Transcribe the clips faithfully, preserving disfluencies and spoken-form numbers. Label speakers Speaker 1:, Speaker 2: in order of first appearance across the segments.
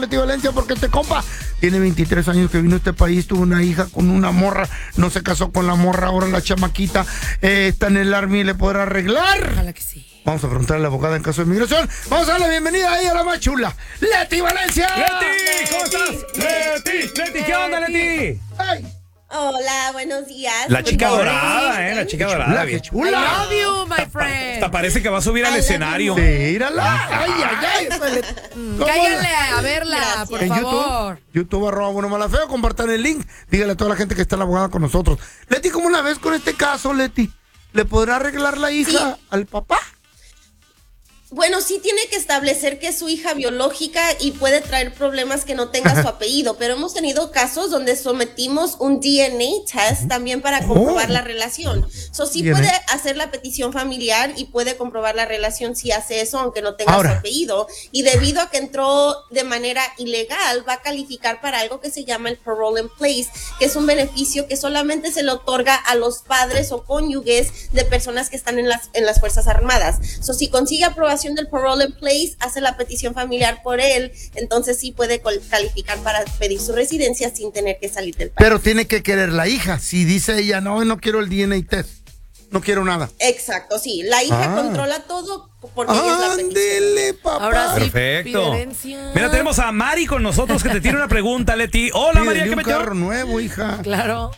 Speaker 1: Leti Valencia, porque este compa tiene veintitrés años que vino a este país, tuvo una hija con una morra, no se casó con la morra, ahora la chamaquita eh, está en el Army y le podrá arreglar.
Speaker 2: Ojalá que sí.
Speaker 1: Vamos a preguntarle a la abogada en caso de migración. Vamos a darle la bienvenida ahí a la más chula, Leti Valencia.
Speaker 3: ¡Leti! ¿Cómo estás? ¡Leti! ¡Leti! ¿Qué onda, Leti?
Speaker 1: ¡Ay!
Speaker 4: Hola, buenos días.
Speaker 3: La chica
Speaker 4: Good
Speaker 3: dorada,
Speaker 4: morning.
Speaker 3: eh, la chica
Speaker 1: Chula,
Speaker 3: dorada.
Speaker 1: qué
Speaker 3: bien.
Speaker 2: I
Speaker 1: chula.
Speaker 2: love you, my friend.
Speaker 3: Hasta parece que va a subir al
Speaker 4: I love
Speaker 3: escenario.
Speaker 4: you.
Speaker 1: Mírala. Ay, ay, ay. ¿Cómo
Speaker 2: Cállale
Speaker 1: la-
Speaker 2: a verla,
Speaker 4: Gracias.
Speaker 2: por
Speaker 1: En
Speaker 2: favor.
Speaker 1: YouTube, YouTube arroba bueno mala feo, compartan el link, dígale a toda la gente que está en la abogada con nosotros. Leti, ¿cómo la ves con este caso, Leti? ¿Le podrá arreglar la hija
Speaker 4: Sí.
Speaker 1: al papá?
Speaker 4: Bueno, sí tiene que establecer que es su hija biológica y puede traer problemas que no tenga su apellido, pero hemos tenido casos donde sometimos un D N A test también para comprobar
Speaker 1: Oh.
Speaker 4: la relación. So, sí
Speaker 1: D N A.
Speaker 4: puede hacer la petición familiar y puede comprobar la relación si hace eso, aunque no tenga
Speaker 1: Ahora.
Speaker 4: su apellido. Y debido a que entró de manera ilegal, va a calificar para algo que se llama el parole in place, que es un beneficio que solamente se le otorga a los padres o cónyuges de personas que están en las, en las Fuerzas Armadas. So, si consigue aprobación del parole in place, hace la petición familiar por él, entonces sí puede col- calificar para pedir su residencia sin tener que salir del país.
Speaker 1: Pero tiene que querer la hija. Si dice ella, no, no quiero el D N A test, no quiero nada.
Speaker 4: Exacto, sí. La hija
Speaker 1: Ah.
Speaker 4: controla todo porque ella es la petición.
Speaker 1: Ándele, papá.
Speaker 2: Ahora sí.
Speaker 3: Perfecto.
Speaker 2: Fidencia.
Speaker 3: Mira, tenemos a Mari con nosotros que te tiene una pregunta, Leti. Hola,
Speaker 1: Pídele
Speaker 3: María, ¿qué
Speaker 1: un
Speaker 3: me
Speaker 1: carro nuevo, hija.
Speaker 2: Claro.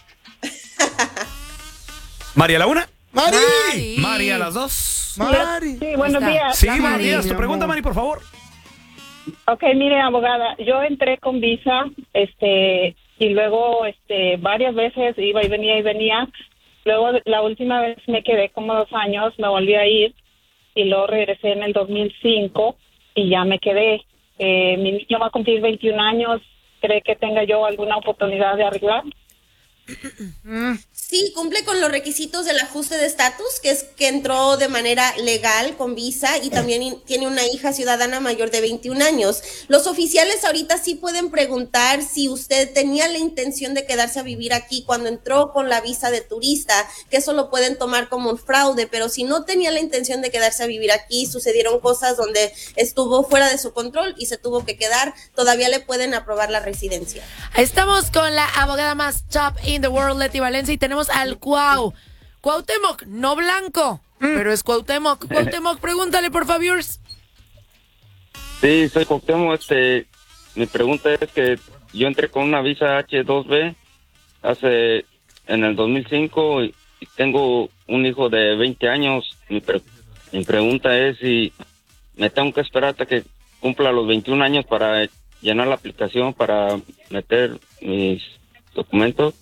Speaker 3: María, la una.
Speaker 1: ¡Mari!
Speaker 2: Mari.
Speaker 3: María, las dos.
Speaker 1: ¡Mari!
Speaker 5: Sí, buenos
Speaker 2: Ahí está.
Speaker 5: días.
Speaker 3: Sí,
Speaker 2: La
Speaker 3: buenos
Speaker 2: Mari,
Speaker 3: días.
Speaker 1: mi
Speaker 3: Tu pregunta,
Speaker 1: amor.
Speaker 3: Mari, por favor.
Speaker 5: Ok, mire, abogada, yo entré con visa, este, y luego, este, varias veces iba y venía y venía. Luego, la última vez me quedé como dos años, me volví a ir, y luego regresé en el dos mil cinco, y ya me quedé. Eh, mi niño va a cumplir veintiún años, ¿cree que tenga yo alguna oportunidad de arreglar?
Speaker 4: Sí, cumple con los requisitos del ajuste de estatus, que es que entró de manera legal con visa y también in- tiene una hija ciudadana mayor de veintiún años. Los oficiales ahorita sí pueden preguntar si usted tenía la intención de quedarse a vivir aquí cuando entró con la visa de turista, que eso lo pueden tomar como un fraude, pero si no tenía la intención de quedarse a vivir aquí, sucedieron cosas donde estuvo fuera de su control y se tuvo que quedar, todavía le pueden aprobar la residencia.
Speaker 2: Estamos con la abogada más top in the world, Leti Valencia, y tenemos al Cuau. Cuauhtémoc, no blanco, pero es Cuauhtémoc. Cuauhtémoc, pregúntale, por favor.
Speaker 6: Sí, soy Cuauhtémoc. Este, mi pregunta es que yo entré con una visa H dos B hace en el dos mil cinco y, y tengo un hijo de veinte años. Mi, pre- mi pregunta es si me tengo que esperar hasta que cumpla los veintiún años para llenar la aplicación para meter mis documentos.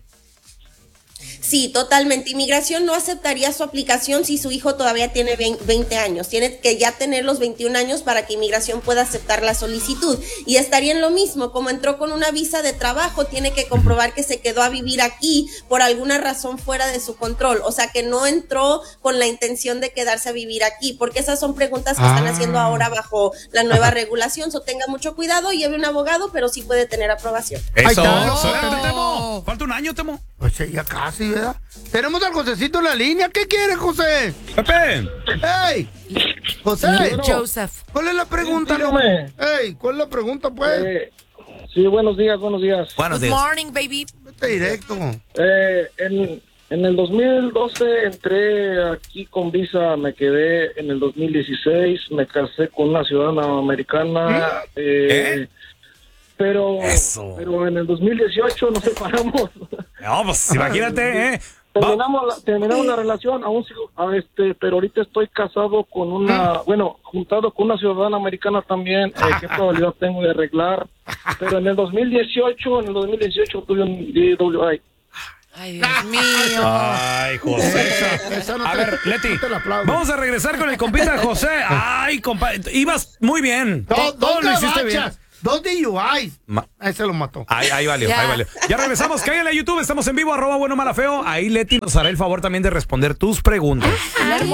Speaker 4: Sí, totalmente. Inmigración no aceptaría su aplicación si su hijo todavía tiene veinte años. Tiene que ya tener los veintiún años para que Inmigración pueda aceptar la solicitud. Y estaría en lo mismo, como entró con una visa de trabajo, tiene que comprobar que se quedó a vivir aquí por alguna razón fuera de su control. O sea, que no entró con la intención de quedarse a vivir aquí, porque esas son preguntas que están
Speaker 1: Ah.
Speaker 4: haciendo ahora bajo la nueva regulación. So, tenga mucho cuidado, lleve un abogado, pero sí puede tener aprobación.
Speaker 1: Ahí
Speaker 3: Eso,
Speaker 1: está.
Speaker 3: excelente, Temo. Falta un año, Temo.
Speaker 1: Pues sí, ya casi, ¿verdad? Tenemos al Josecito en la línea. ¿Qué quiere, José?
Speaker 3: Pepe.
Speaker 1: ¡Ey! José,
Speaker 2: Joseph.
Speaker 1: ¿cuál es la pregunta,
Speaker 7: Sí,
Speaker 1: loco?
Speaker 7: dígame.
Speaker 1: ¡Ey! ¿Cuál es la pregunta, pues?
Speaker 7: Eh, sí, buenos días, buenos días.
Speaker 3: Buenos
Speaker 2: Good
Speaker 3: días.
Speaker 2: morning, baby.
Speaker 1: Vete directo.
Speaker 7: Eh, en, en el dos mil doce entré aquí con visa, me quedé en el dos mil dieciséis, me casé con una ciudadana americana, eh,
Speaker 3: ¿Eh?
Speaker 7: pero,
Speaker 3: Eso.
Speaker 7: pero en el dos mil dieciocho nos separamos.
Speaker 3: No, pues imagínate, ¿eh? Va-
Speaker 7: Terminamos la, terminamos la relación, aún sigo, a este, pero ahorita estoy casado con una, bueno, juntado con una ciudadana americana también. Eh, ¿Qué probabilidad tengo de arreglar? Pero en el dos mil dieciocho, en el dos mil dieciocho tuve un D W I.
Speaker 2: Ay, Dios mío.
Speaker 3: Ay, José.
Speaker 1: Esa, esa no
Speaker 3: A
Speaker 1: te-
Speaker 3: ver, Leti,
Speaker 1: no te la aplaudo.
Speaker 3: vamos a regresar con el compita de José. Ay, compa, ibas muy bien.
Speaker 1: Dos,
Speaker 3: Todo,
Speaker 1: dos
Speaker 3: lo hiciste bien.
Speaker 1: gabachas, dos D U Is.
Speaker 3: Ma-
Speaker 1: Ese lo mató.
Speaker 3: Ahí, ahí valió,
Speaker 2: Ya.
Speaker 3: ahí valió. Ya regresamos, cállale a YouTube, estamos en vivo, arroba bueno mala feo. Ahí Leti nos hará el favor también de responder tus preguntas.